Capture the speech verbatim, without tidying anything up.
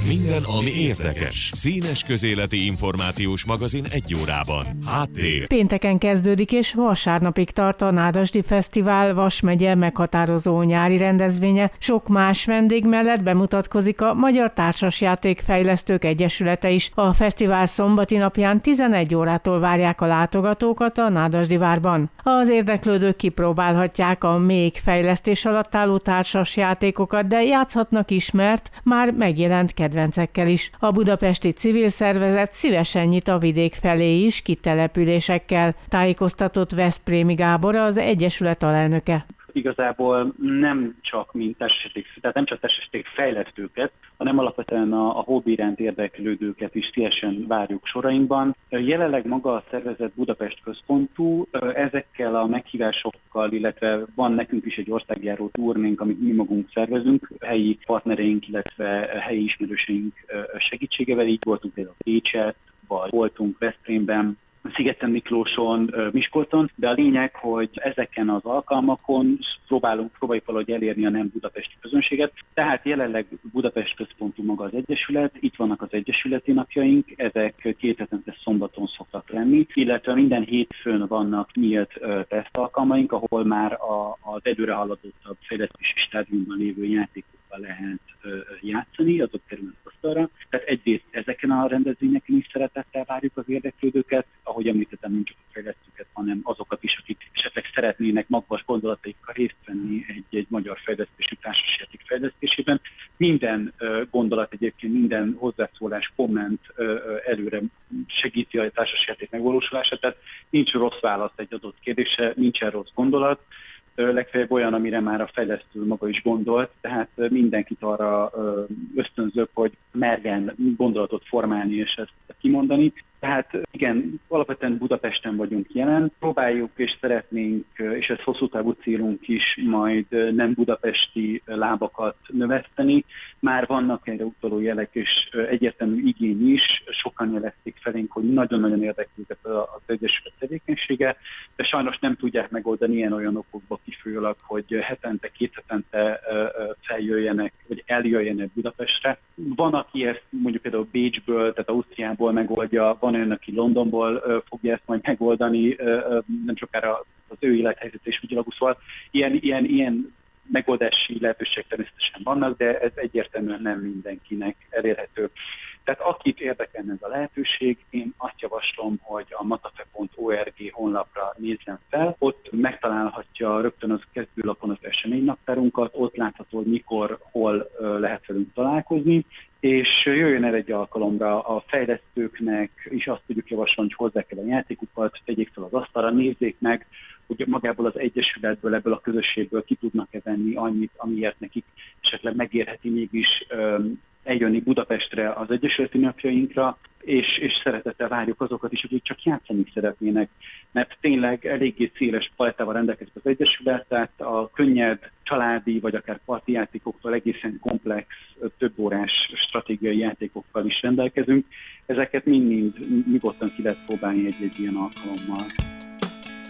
Minden, ami érdekes. Színes közéleti információs magazin egy órában. Háttér. Pénteken kezdődik és vasárnapig tart a Nádasdy Fesztivál Vas megye meghatározó nyári rendezvénye. Sok más vendég mellett bemutatkozik a Magyar Társasjátékfejlesztők Egyesülete is. A fesztivál szombati napján tizenegy órától várják a látogatókat a Nádasdy várban. Az érdeklődők kipróbálhatják a még fejlesztés alatt álló társasjátékokat, de játszhatnak is, mert már megjelent kedvencekkel is. A budapesti civil szervezet szívesen nyit a vidék felé is kitelepülésekkel, tájékoztatott Veszprémi Gábor, az Egyesület alelnöke. Igazából nem csak mint társasjáték, tehát nem csak társasjáték fejlesztőket, hanem alapvetően a, a hobbi iránt érdeklődőket is szívesen várjuk sorainkban. Jelenleg maga a szervezet Budapest központú, ezekkel a meghívásokkal, illetve van nekünk is egy országjáró turnénk, amit mi magunk szervezünk, helyi partnereink, illetve helyi ismerőseink segítségevel, így voltunk például Pécset, vagy voltunk Veszprémben, Szigeten Miklóson, Miskolcon, de a lényeg, hogy ezeken az alkalmakon próbálunk, próbáljuk valahogy elérni a nem budapesti közönséget. Tehát jelenleg Budapest központú maga az Egyesület, itt vannak az Egyesületi napjaink, ezek két hetente szombaton szoktak lenni, illetve minden hétfőn vannak nyílt tesztalkalmaink, ahol már a, az előre haladottabb fejlesztési stádiumban lévő játékokkal lehet játszani, azok kerülnek asztalra. Tehát egyrészt ezeken a rendezvényeken is szeretettel várjuk az érdeklődőket, ahogy említettem, nem csak a fejlesztőket, hanem azokat is, akik esetleg szeretnének magvas gondolataikkal részt venni egy, egy magyar fejlesztésű társasjáték fejlesztésében. Minden uh, gondolat egyébként, minden hozzászólás, komment uh, előre segíti a társasjáték megvalósulását, tehát nincs rossz válasz egy adott kérdésre, nincsen rossz gondolat, legfeljebb olyan, amire már a fejlesztő maga is gondolt, tehát mindenkit arra ösztönzök, hogy merjen gondolatot formálni és ezt kimondani. Tehát igen, alapvetően Budapesten vagyunk jelen, próbáljuk és szeretnénk, és ez hosszú távú célunk is, majd nem budapesti lábakat növeszteni. Már vannak erre utaló jelek, és egyértelmű igény is, sokan jelezték felénk, hogy nagyon-nagyon érdeklőket az Egyesület tevékenysége, de sajnos nem tudják megoldani ilyen-olyan okokba kifolyólag, hogy hetente, két hetente feljöjjenek, vagy eljöjjenek Budapestre. Van, aki ezt mondjuk például Bécsből, tehát Ausztriából megoldja, van olyan, aki Londonból fogja ezt majd megoldani, nem sokára az ő élethelyzet is vigyorogó, szóval ilyen, ilyen, ilyen megoldási lehetőségek természetesen vannak, de ez egyértelműen nem mindenkinek elérhető. Tehát akit érdekelne ez a lehetőség, én azt javaslom, hogy a matafe pont org honlapra nézzen fel, ott megtalálhatja rögtön az kezdőlapon az eseménynaptárunkat, ott látható, hogy mikor, hol lehet velünk találkozni, és jöjjön el egy alkalomra a fejlesztőknek, és azt tudjuk javasolni, hogy hozzák el a játékukat, tegyék fel az asztalra, nézzék meg, hogy magából az Egyesületből, ebből a közösségből ki tudnak-e venni annyit, amiért nekik esetleg megérheti mégis um, eljönni Budapestre az Egyesületi napjainkra, és, és szeretettel várjuk azokat is, akik csak játszani szeretnének, mert tényleg eléggé széles palettával rendelkezik az Egyesület, tehát a könnyed, családi vagy akár parti játékoktól egészen komplex, több órás stratégiai játékokkal is rendelkezünk. Ezeket mind-mind nyugodtan ki lehet próbálni egy-egy ilyen alkalommal.